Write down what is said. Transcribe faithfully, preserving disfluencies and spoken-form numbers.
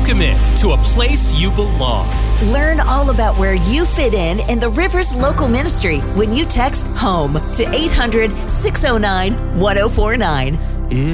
Welcome in to a place you belong. Learn all about where you fit in in the Rivers Local Ministry when you text HOME to eight hundred, six oh nine, one oh four nine.